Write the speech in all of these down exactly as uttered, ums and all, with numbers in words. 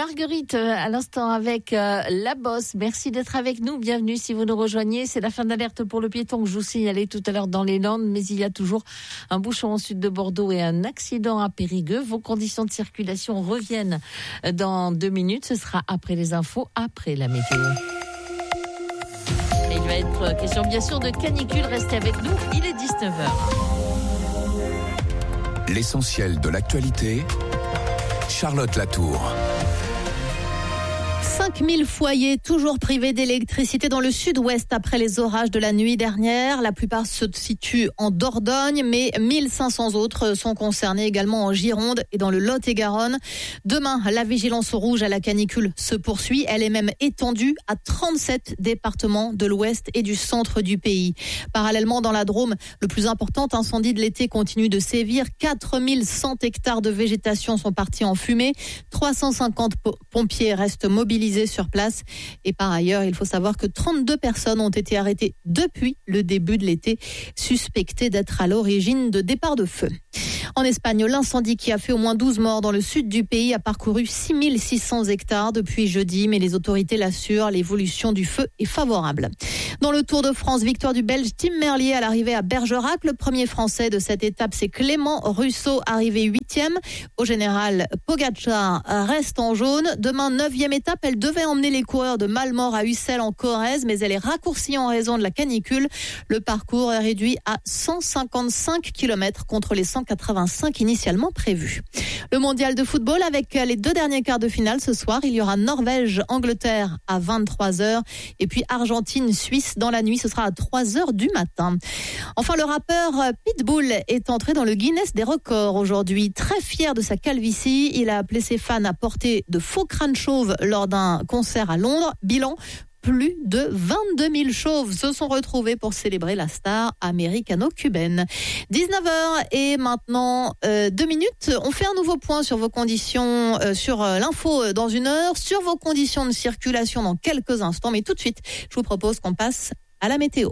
Marguerite, à l'instant avec euh, La Bosse. Merci d'être avec nous. Bienvenue si vous nous rejoignez. C'est la fin d'alerte pour le piéton que je vous signalais tout à l'heure dans les Landes, mais il y a toujours un bouchon au sud de Bordeaux et un accident à Périgueux. Vos conditions de circulation reviennent dans deux minutes. Ce sera après les infos, après la météo. Et il va être question bien sûr de canicule. Restez avec nous, il est dix-neuf heures. L'essentiel de l'actualité, Charlotte Latour. cinq mille foyers toujours privés d'électricité dans le sud-ouest après les orages de la nuit dernière. La plupart se situent en Dordogne, mais mille cinq cents autres sont concernés également en Gironde et dans le Lot-et-Garonne. Demain, la vigilance rouge à la canicule se poursuit. Elle est même étendue à trente-sept départements de l'ouest et du centre du pays. Parallèlement, dans la Drôme, le plus important incendie de l'été continue de sévir. quatre mille cent hectares de végétation sont partis en fumée. trois cent cinquante pompiers restent mobilisés sur place. Et par ailleurs, il faut savoir que trente-deux personnes ont été arrêtées depuis le début de l'été, suspectées d'être à l'origine de départs de feu. En Espagne, l'incendie qui a fait au moins douze morts dans le sud du pays a parcouru six mille six cents hectares depuis jeudi, mais les autorités l'assurent, l'évolution du feu est favorable. Dans le Tour de France, victoire du Belge Tim Merlier à l'arrivée à Bergerac. Le premier Français de cette étape, c'est Clément Russo, arrivé huitième. Au général, Pogacar reste en jaune. Demain, neuvième étape, elle devait emmener les coureurs de Malmort à Ussel en Corrèze, mais elle est raccourcie en raison de la canicule. Le parcours est réduit à cent cinquante-cinq kilomètres contre les cent quatre-vingt-cinq initialement prévus. Le mondial de football avec les deux derniers quarts de finale ce soir. Il y aura Norvège-Angleterre à vingt-trois heures et puis Argentine-Suisse dans la nuit. Ce sera à trois heures du matin. Enfin, le rappeur Pitbull est entré dans le Guinness des records aujourd'hui. Très fier de sa calvitie, il a appelé ses fans à porter de faux crânes chauves lors d'un concert à Londres. Bilan, plus de vingt-deux mille chauves se sont retrouvés pour célébrer la star américano-cubaine. dix-neuf heures et maintenant euh, deux minutes. On fait un nouveau point sur vos conditions, euh, sur euh, l'info dans une heure, sur vos conditions de circulation dans quelques instants. Mais tout de suite, je vous propose qu'on passe à la météo.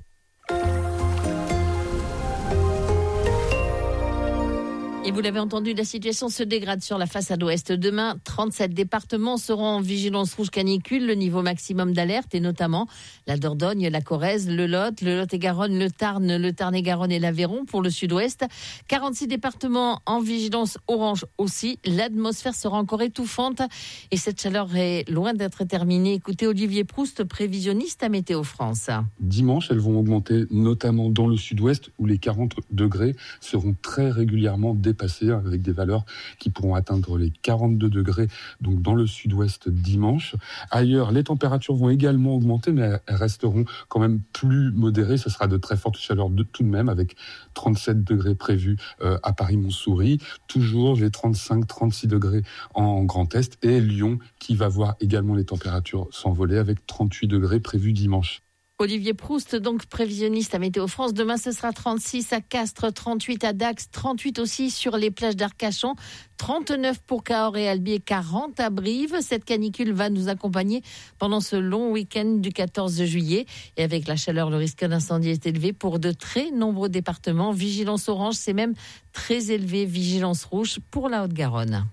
Et vous l'avez entendu, la situation se dégrade sur la façade ouest. Demain, trente-sept départements seront en vigilance rouge canicule, le niveau maximum d'alerte, et notamment la Dordogne, la Corrèze, le Lot, le Lot-et-Garonne, le Tarn, le Tarn-et-Garonne et l'Aveyron pour le sud-ouest. quarante-six départements en vigilance orange aussi. L'atmosphère sera encore étouffante et cette chaleur est loin d'être terminée. Écoutez Olivier Proust, prévisionniste à Météo France. Dimanche, elles vont augmenter, notamment dans le sud-ouest où les quarante degrés seront très régulièrement dépassés. Passé avec des valeurs qui pourront atteindre les quarante-deux degrés donc dans le sud-ouest dimanche. Ailleurs, les températures vont également augmenter, mais elles resteront quand même plus modérées. Ce sera de très fortes chaleurs de, tout de même, avec trente-sept degrés prévus euh, à Paris-Montsouris. Toujours les trente-cinq trente-six degrés en Grand Est. Et Lyon qui va voir également les températures s'envoler avec trente-huit degrés prévus dimanche. Olivier Proust, donc prévisionniste à Météo France. Demain, ce sera trente-six à Castres, trente-huit à Dax, trente-huit aussi sur les plages d'Arcachon, trente-neuf pour Cahors et Albi et quarante à Brive. Cette canicule va nous accompagner pendant ce long week-end du quatorze juillet. Et avec la chaleur, le risque d'incendie est élevé pour de très nombreux départements. Vigilance orange, c'est même très élevé. Vigilance rouge pour la Haute-Garonne.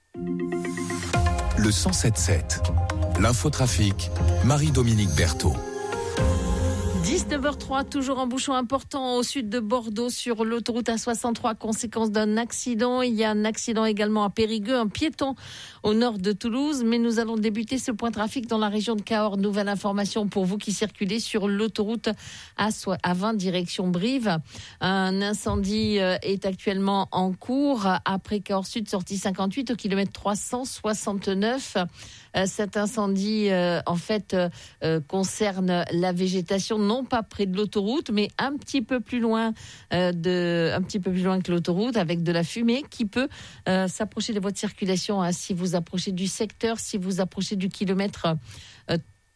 Le cent sept sept. L'infotrafic, Marie-Dominique Berthaud. dix-neuf heures trois, toujours un bouchon important au sud de Bordeaux sur l'autoroute A soixante-trois, conséquence d'un accident. Il y a un accident également à Périgueux, un piéton au nord de Toulouse. Mais nous allons débuter ce point trafic dans la région de Cahors. Nouvelle information pour vous qui circulez sur l'autoroute A vingt direction Brive. Un incendie est actuellement en cours après Cahors Sud, sortie cinquante-huit au kilomètre trois cent soixante-neuf. Cet incendie, euh, en fait, euh, concerne la végétation, non pas près de l'autoroute, mais un petit peu plus loin, euh, de, un petit peu plus loin que l'autoroute, avec de la fumée qui peut euh, s'approcher des voies de circulation. Hein, si vous approchez du secteur, si vous approchez du kilomètre euh,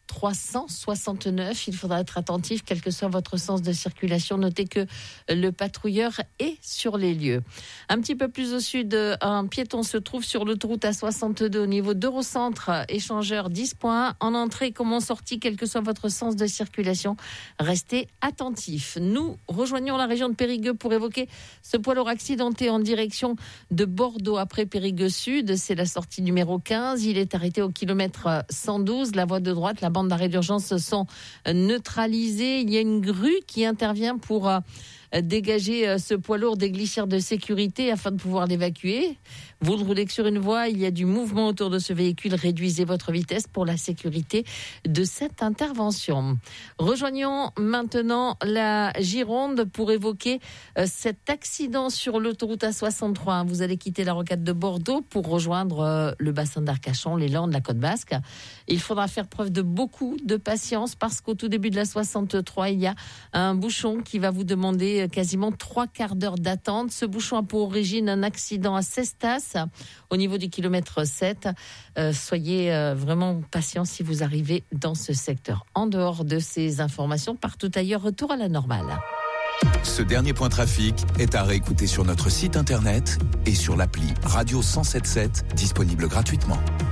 trois cent soixante-neuf. Il faudra être attentif, quel que soit votre sens de circulation. Notez que le patrouilleur est sur les lieux. Un petit peu plus au sud, un piéton se trouve sur l'autoroute A soixante-deux au niveau d'Eurocentre, échangeur dix point un. En entrée comme en sortie, quel que soit votre sens de circulation, restez attentifs. Nous rejoignons la région de Périgueux pour évoquer ce poids lourd accidenté en direction de Bordeaux après Périgueux Sud. C'est la sortie numéro quinze. Il est arrêté au kilomètre cent douze. La voie de droite, la bande d'arrêt d'urgence sont neutralisées. Il y a une grue qui intervient pour dégager ce poids lourd des glissières de sécurité afin de pouvoir l'évacuer. Vous roulez sur une voie, il y a du mouvement autour de ce véhicule. Réduisez votre vitesse pour la sécurité de cette intervention. Rejoignons maintenant la Gironde pour évoquer cet accident sur l'autoroute A soixante-trois. Vous allez quitter la rocade de Bordeaux pour rejoindre le bassin d'Arcachon, les Landes, la Côte Basque. Il faudra faire preuve de beaucoup de patience parce qu'au tout début de la soixante-trois, il y a un bouchon qui va vous demander quasiment trois quarts d'heure d'attente. Ce bouchon a pour origine un accident à Cestas, au niveau du kilomètre sept. Euh, soyez euh, vraiment patients si vous arrivez dans ce secteur. En dehors de ces informations, partout ailleurs, retour à la normale. Ce dernier point trafic est à réécouter sur notre site internet et sur l'appli Radio cent soixante-dix-sept, disponible gratuitement.